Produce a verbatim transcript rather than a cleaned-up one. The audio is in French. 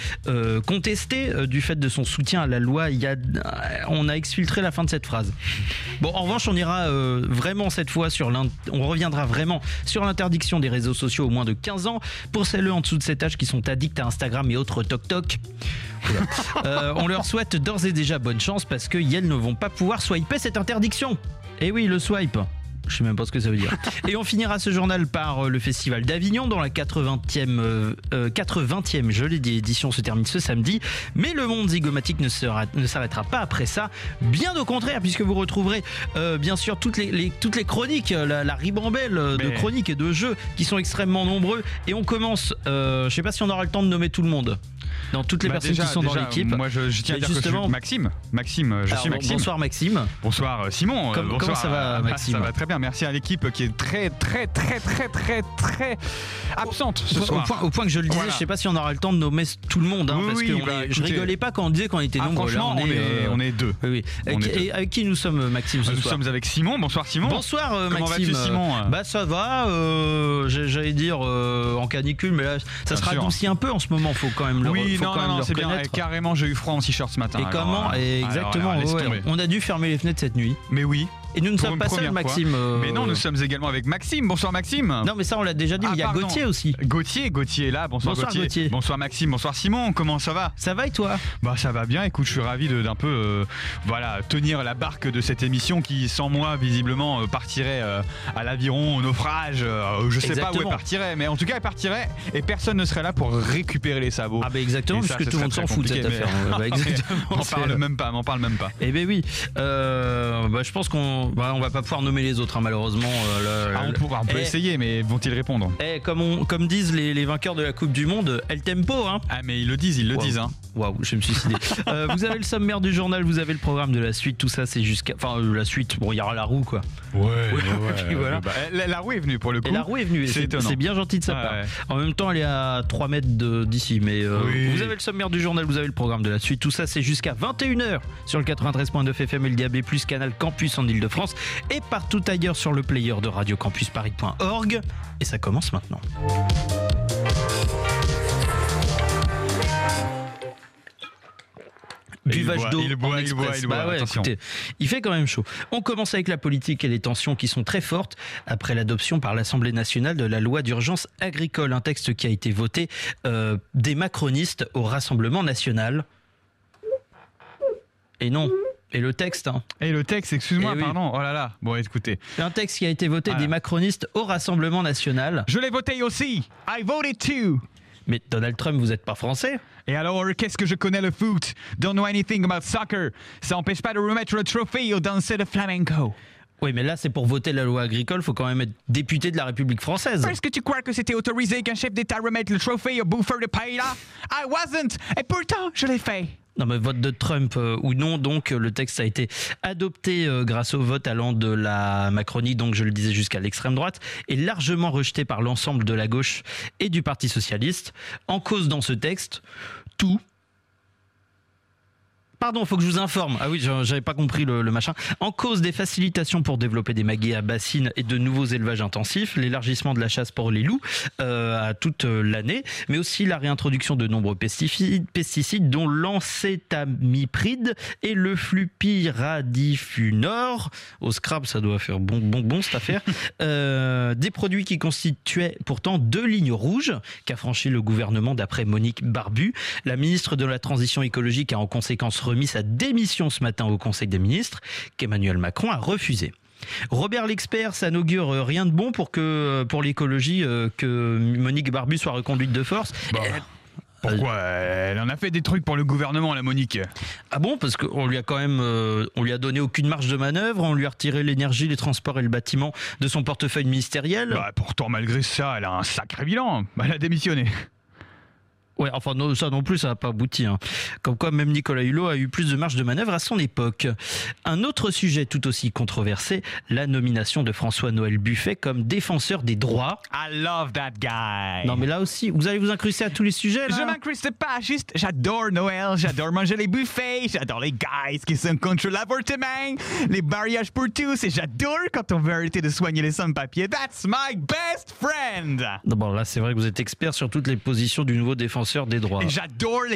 euh, contesté euh, du fait de son soutien à la loi. Il y a, on a exfiltré la fin de cette phrase. Bon, en revanche, on ira euh, vraiment cette fois sur l'in- on reviendra vraiment sur l'interdiction des réseaux sociaux au moins de quinze ans pour celles en dessous de cet âge qui sont addicts à Instagram et autres toc-toc. euh, on leur souhaite d'ores et déjà bonne chance parce qu'elles ne vont pas pouvoir swiper cette interdiction. Et oui, le swipe. Je sais même pas ce que ça veut dire. Et on finira ce journal par euh, le Festival d'Avignon, dont la quatre-vingtième, euh, euh, quatre-vingtième, je l'ai dit, édition se termine ce samedi. Mais le monde zygomatique ne, sera, ne s'arrêtera pas après ça. Bien au contraire, puisque vous retrouverez euh, bien sûr toutes les, les, toutes les chroniques, la, la ribambelle euh, de Mais... chroniques et de jeux qui sont extrêmement nombreux. Et on commence, euh, je sais pas si on aura le temps de nommer tout le monde. Dans toutes les bah personnes déjà, qui sont déjà, dans l'équipe. Moi, je, je tiens à dire justement... que je suis Maxime. Maxime, je Alors, suis Maxime. Bonsoir Maxime. Bonsoir Simon. Comme, bonsoir. Comment ça va Maxime? Ça va très bien. Merci à l'équipe qui est très, très, très, très, très, très absente ce au, soir. Au point, au point que je le disais, voilà. Je sais pas si on aura le temps de nommer tout le monde. Hein, oui, parce oui, que bah, est, écoutez, je rigolais pas quand on disait qu'on était ah, nombreux. Franchement, Là, on, on, est, est, euh... on est deux. Oui, oui. Avec, est et, avec qui nous sommes, Maxime, ce Nous soir? sommes avec Simon. Bonsoir Simon. Bonsoir euh, Comment Maxime. vas-tu Simon? Bah ça va. Euh, j'allais dire euh, en canicule, mais là ça bien sera sûr. adouci un peu en ce moment. Faut quand même le. Oui, faut non, quand non, même non, le c'est bien. Et carrément, j'ai eu froid en t-shirt ce matin. Et alors, comment alors, et Exactement. alors, alors, ouais, on a dû fermer les fenêtres cette nuit. Mais oui. Et nous ne Pour sommes une pas seuls, première Maxime. Euh... Mais non, nous sommes également avec Maxime. Bonsoir Maxime. Non, mais ça on l'a déjà dit. Ah, mais il y a pardon. Gauthier aussi. Gauthier, Gauthier est là. Bonsoir, Bonsoir, Gauthier. Gauthier. Bonsoir Maxime. Bonsoir Simon. Comment ça va? Ça va et toi? Bah ça va bien. Écoute, je suis ravi de, d'un peu, euh, voilà, tenir la barque de cette émission qui, sans moi, visiblement, euh, partirait euh, à l'aviron, au naufrage. Euh, je sais Exactement. pas où elle partirait, mais en tout cas, elle partirait et personne ne serait là pour récupérer les sabots. Ah bah exactement, Et ça, puisque ce tout le monde serait s'en fout de très cette compliqué, affaire. mais- Bah, exactement. M'en c'est- parle même pas. M'en parle même pas. Eh ben oui, euh, bah, je pense qu'on bah, on va pas pouvoir nommer les autres hein, malheureusement. Euh, le- Ah, on, pourra, on peut Eh, essayer, mais vont-ils répondre? eh, comme, on, comme disent les, les vainqueurs de la Coupe du Monde, El Tempo. Hein. Ah mais ils le disent, ils le Wow. disent. Hein. Waouh, je vais me suicider. euh, vous avez le sommaire du journal, vous avez le programme de la suite, tout ça c'est jusqu'à... Enfin euh, la suite, bon il y aura la roue quoi. Ouais, ouais, puis voilà. Bah, la, la roue est venue pour le coup. Et la roue est venue, et c'est c'est, étonnant. c'est bien gentil de sa Ah, part. ouais. En même temps elle est à trois mètres de, d'ici, mais euh, Oui. vous avez le sommaire du journal, vous avez le programme de la suite, tout ça c'est jusqu'à vingt et une heures sur le quatre-vingt-treize virgule neuf F M et le D A B plus, Canal Campus en Ile-de-France et partout ailleurs sur le player de radio campus paris point org. Et ça commence maintenant. Buvage boit, d'eau il boit, en il express. boit, il boit, Bah ouais, attention. écoutez, il fait quand même chaud. On commence avec la politique et les tensions qui sont très fortes après l'adoption par l'Assemblée nationale de la loi d'urgence agricole, un texte qui a été voté euh, des macronistes au Rassemblement national. Et non. Et le texte, hein. Et le texte, excuse-moi, Eh oui. pardon. Oh là là. Bon, écoutez. Un texte qui a été voté Voilà. des macronistes au Rassemblement national. Je l'ai voté aussi. I voted too. Mais Donald Trump, vous n'êtes pas français? Et alors, qu'est-ce que je connais le foot? Don't know anything about soccer. Ça n'empêche pas de remettre le trophée au danser de flamenco. Oui, mais là, c'est pour voter la loi agricole, il faut quand même être député de la République française. Est-ce que tu crois que c'était autorisé qu'un chef d'État remette le trophée au bouffeur de paella? I wasn't. Et pourtant, je l'ai fait. Non, mais vote de Trump euh, ou non, donc euh, le texte a été adopté euh, grâce au vote allant de la Macronie, donc je le disais jusqu'à l'extrême droite, et largement rejeté par l'ensemble de la gauche et du Parti socialiste. En cause dans ce texte, tout. Pardon, faut que je vous informe. Ah oui, j'avais pas compris le, le machin. En cause des facilitations pour développer des maguets à bassines et de nouveaux élevages intensifs, l'élargissement de la chasse pour les loups euh, à toute l'année, mais aussi la réintroduction de nombreux pesticides, pesticides dont l'encétamipride et le flupiradifunor. Au Scrabble, ça doit faire bon, bon, bon cette affaire. Euh, des produits qui constituaient pourtant deux lignes rouges qu'a franchi le gouvernement d'après Monique Barbu. La ministre de la Transition écologique a en conséquence remis sa démission ce matin au Conseil des ministres, qu'Emmanuel Macron a refusé. Robert l'expert, ça n'augure rien de bon pour, que, pour l'écologie euh, que Monique Barbu soit reconduite de force. Bah, Euh, pourquoi? Elle en a fait des trucs pour le gouvernement, la Monique. Ah bon? Parce qu'on lui a quand même, euh, on lui a donné aucune marge de manœuvre, on lui a retiré l'énergie, les transports et le bâtiment de son portefeuille ministériel. Bah, pourtant, malgré ça, elle a un sacré bilan. Bah, elle a démissionné. Ouais, enfin non, ça non plus, ça n'a pas abouti. Hein. Comme quoi, même Nicolas Hulot a eu plus de marge de manœuvre à son époque. Un autre sujet tout aussi controversé, la nomination de François-Noël Buffet comme défenseur des droits. I love that guy. Non, mais là aussi, vous allez vous incruster à tous les sujets, là? Je m'incruste pas, juste j'adore Noël, j'adore manger les buffets, j'adore les guys qui sont contre l'avortement, les mariages pour tous, et j'adore quand on veut arrêter de soigner les sans-papiers. That's my best friend. Bon, là, c'est vrai que vous êtes expert sur toutes les positions du nouveau défenseur des droits. Et j'adore les